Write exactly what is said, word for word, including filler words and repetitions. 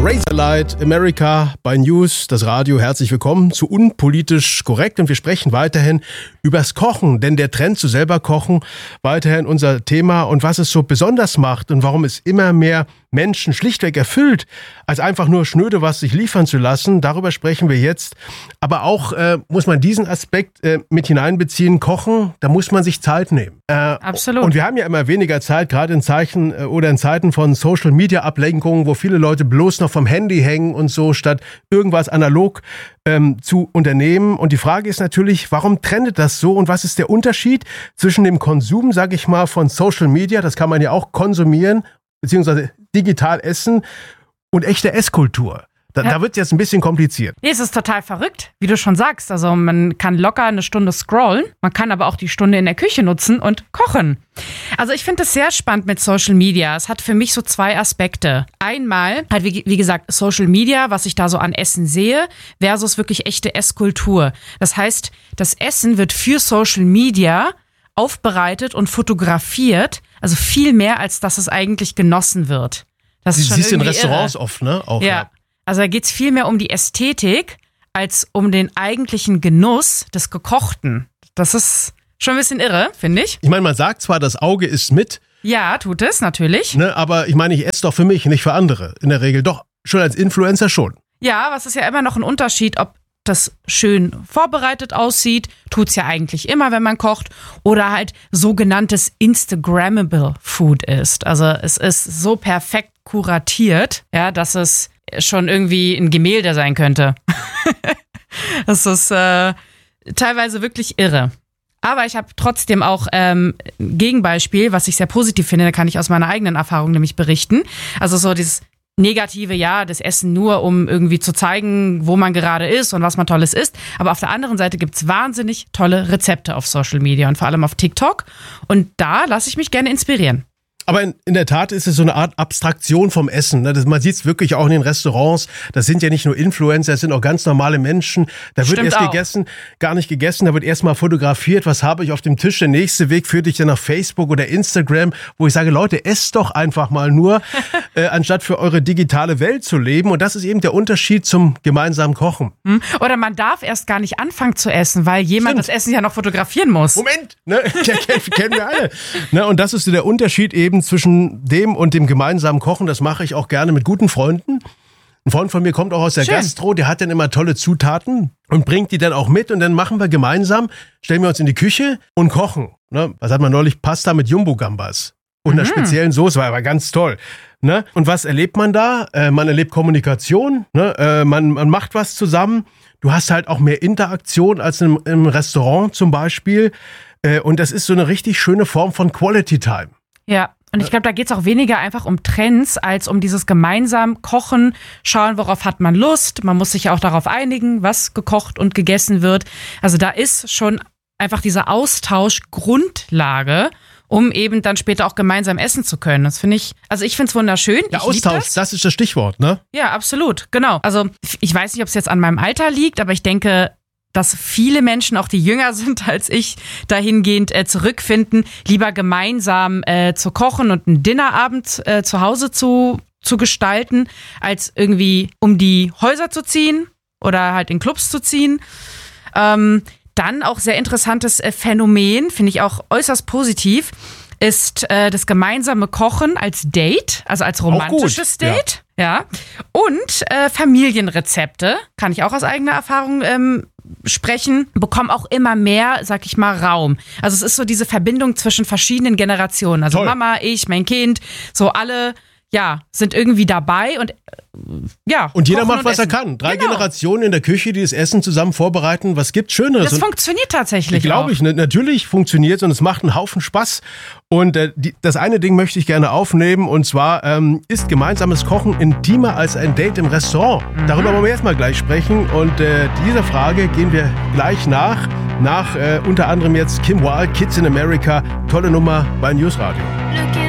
Razorlight America bei News, das Radio. Herzlich willkommen zu Unpolitisch Korrekt und wir sprechen weiterhin übers Kochen, denn der Trend zu selber kochen, weiterhin unser Thema und was es so besonders macht und warum es immer mehr Menschen schlichtweg erfüllt, als einfach nur schnöde was sich liefern zu lassen. Darüber sprechen wir jetzt. Aber auch äh, muss man diesen Aspekt äh, mit hineinbeziehen. Kochen, da muss man sich Zeit nehmen. Äh, Absolut. Und wir haben ja immer weniger Zeit, gerade in Zeichen äh, oder in Zeiten von Social-Media-Ablenkungen, wo viele Leute bloß noch vom Handy hängen und so, statt irgendwas analog ähm, zu unternehmen. Und die Frage ist natürlich, warum trendet das so und was ist der Unterschied zwischen dem Konsum, sage ich mal, von Social-Media, das kann man ja auch konsumieren, beziehungsweise digital essen und echte Esskultur. Da, ja. da wird es jetzt ein bisschen kompliziert. Nee, es ist total verrückt, wie du schon sagst. Also man kann locker eine Stunde scrollen, man kann aber auch die Stunde in der Küche nutzen und kochen. Also ich finde es sehr spannend mit Social Media. Es hat für mich so zwei Aspekte. Einmal halt, wie, wie gesagt, Social Media, was ich da so an Essen sehe, versus wirklich echte Esskultur. Das heißt, das Essen wird für Social Media aufbereitet und fotografiert, also viel mehr, als dass es eigentlich genossen wird. Das ist schon siehst du in irgendwie Restaurants irre. oft, ne? Auch, ja. ja. Also da geht's viel mehr um die Ästhetik, als um den eigentlichen Genuss des Gekochten. Das ist schon ein bisschen irre, finde ich. Ich meine, man sagt zwar, das Auge isst mit. Ja, tut es, natürlich. Ne, aber ich meine, ich esse doch für mich, nicht für andere. In der Regel doch, schon als Influencer schon. Ja, aber es ist ja immer noch ein Unterschied, ob das schön vorbereitet aussieht, tut's ja eigentlich immer, wenn man kocht, oder halt sogenanntes Instagrammable Food ist. Also es ist so perfekt kuratiert, ja, dass es schon irgendwie ein Gemälde sein könnte. Das ist äh, teilweise wirklich irre. Aber ich habe trotzdem auch ähm, ein Gegenbeispiel, was ich sehr positiv finde, da kann ich aus meiner eigenen Erfahrung nämlich berichten. Also so dieses negative, ja, das Essen nur, um irgendwie zu zeigen, wo man gerade ist und was man Tolles isst. Aber auf der anderen Seite gibt's wahnsinnig tolle Rezepte auf Social Media und vor allem auf TikTok. Und da lasse ich mich gerne inspirieren. Aber in, in der Tat ist es so eine Art Abstraktion vom Essen. Ne? Das, man sieht es wirklich auch in den Restaurants. Das sind ja nicht nur Influencer, das sind auch ganz normale Menschen. Da wird Stimmt erst auch. gegessen, gar nicht gegessen. Da wird erst mal fotografiert, was habe ich auf dem Tisch. Der nächste Weg führt dich dann auf Facebook oder Instagram, wo ich sage, Leute, esst doch einfach mal nur, äh, anstatt für eure digitale Welt zu leben. Und das ist eben der Unterschied zum gemeinsamen Kochen. Oder man darf erst gar nicht anfangen zu essen, weil jemand Stimmt. das Essen ja noch fotografieren muss. Moment, ne? Kennen wir alle. Ne? Und das ist so der Unterschied eben zwischen dem und dem gemeinsamen Kochen. Das mache ich auch gerne mit guten Freunden. Ein Freund von mir kommt auch aus der Schön. Gastro, der hat dann immer tolle Zutaten und bringt die dann auch mit und dann machen wir gemeinsam, stellen wir uns in die Küche und kochen. Ne? Was hat man neulich? Pasta mit Jumbo-Gambas und einer Mhm. speziellen Soße, war aber ganz toll. Ne? Und was erlebt man da? Äh, man erlebt Kommunikation, ne? äh, man, man macht was zusammen. Du hast halt auch mehr Interaktion als im, im Restaurant zum Beispiel. Äh, und das ist so eine richtig schöne Form von Quality Time. Ja, und ich glaube, da geht's auch weniger einfach um Trends, als um dieses gemeinsam Kochen, schauen, worauf hat man Lust. Man muss sich ja auch darauf einigen, was gekocht und gegessen wird. Also da ist schon einfach dieser Austausch Grundlage, um eben dann später auch gemeinsam essen zu können. Das finde ich, also ich finde es wunderschön. Der Ich lieb Austausch, das. das ist das Stichwort, ne? Ja, absolut, genau. Also ich weiß nicht, ob es jetzt an meinem Alter liegt, aber ich denke, dass viele Menschen, auch die jünger sind als ich, dahingehend äh, zurückfinden, lieber gemeinsam äh, zu kochen und einen Dinnerabend äh, zu Hause zu, zu gestalten, als irgendwie um die Häuser zu ziehen oder halt in Clubs zu ziehen. Ähm, dann auch sehr interessantes äh, Phänomen, finde ich auch äußerst positiv, ist äh, das gemeinsame Kochen als Date, also als romantisches gut, Date. Ja. ja. Und äh, Familienrezepte, kann ich auch aus eigener Erfahrung ähm, sprechen, bekommen auch immer mehr, sag ich mal, Raum. Also es ist so diese Verbindung zwischen verschiedenen Generationen. Also Toll. Mama, ich, mein Kind, so alle, ja, sind irgendwie dabei und äh, ja. Und jeder kochen macht, und was er essen. kann. Drei Genau. Generationen in der Küche, die das Essen zusammen vorbereiten. Was gibt's Schöneres? Das Und funktioniert tatsächlich glaube auch. ich, ne, natürlich funktioniert und es macht einen Haufen Spaß. Und äh, die, das eine Ding möchte ich gerne aufnehmen und zwar ähm, ist gemeinsames Kochen intimer als ein Date im Restaurant. Mhm. Darüber wollen wir erstmal gleich sprechen und äh, dieser Frage gehen wir gleich nach. Nach äh, unter anderem jetzt Kim Wilde, Kids in America, tolle Nummer bei News Radio. Look at